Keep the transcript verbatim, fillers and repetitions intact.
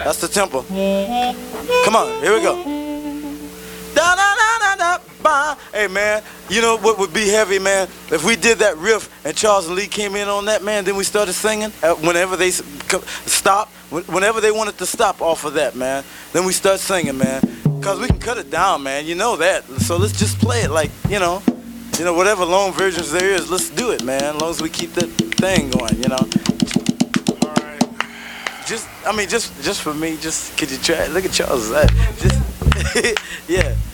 That's the tempo. Come on, here we go. Da da da da da ba. Hey man, you know what would be heavy, man? If we did that riff and Charles and Lee came in on that, man, then we started singing. Uh, whenever they s- co- stop, wh- whenever they wanted to stop off of that, man, then we start singing, man. Cause we can cut it down, man. You know that. So let's just play it like, you know, you know, whatever long versions there is. Let's do it, man. As long as we keep that thing going, you know. All right. Just, I mean, just, just for me, just could you try? Look at Charles. That, just, yeah.